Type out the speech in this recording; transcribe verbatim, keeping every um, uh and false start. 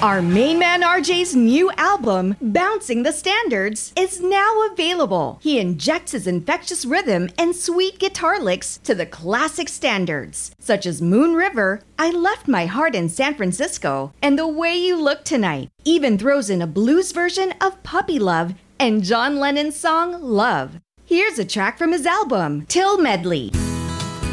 Our main man R J's new album, Bouncing the Standards, is now available. He injects his infectious rhythm and sweet guitar licks to the classic standards, such as Moon River, I Left My Heart in San Francisco, and The Way You Look Tonight. Even throws in a blues version of Puppy Love and John Lennon's song Love. Here's a track from his album, Till Medley.